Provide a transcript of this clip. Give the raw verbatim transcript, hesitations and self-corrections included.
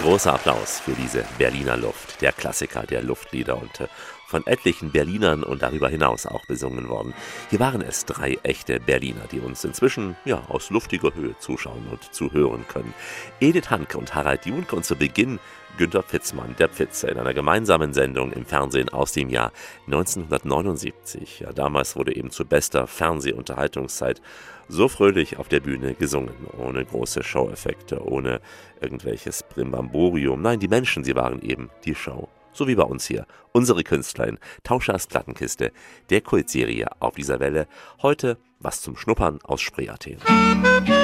Großer Applaus für diese Berliner Luft, der Klassiker der Luftlieder und äh, von etlichen Berlinern und darüber hinaus auch besungen worden. Hier waren es drei echte Berliner, die uns inzwischen ja aus luftiger Höhe zuschauen und zuhören können. Edith Hancke und Harald Junke und zu Beginn Günter Pfitzmann, der Pfitzer, in einer gemeinsamen Sendung im Fernsehen aus dem Jahr neunzehnhundertneunundsiebzig. Ja, damals wurde eben zu bester Fernsehunterhaltungszeit so fröhlich auf der Bühne gesungen, ohne große Show-Effekte, ohne irgendwelches Brimbamborium. Nein, die Menschen, sie waren eben die Show. So wie bei uns hier. Unsere Künstlein, Tauschers Plattenkiste, der Kultserie auf dieser Welle. Heute was zum Schnuppern aus Spree Athen.